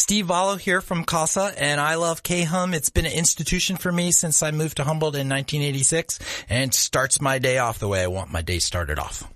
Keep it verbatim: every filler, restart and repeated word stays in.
Steve Vallo here from CASA, and I love K-Hum. It's been an institution for me since I moved to Humboldt in nineteen eighty-six, and starts my day off the way I want my day started off.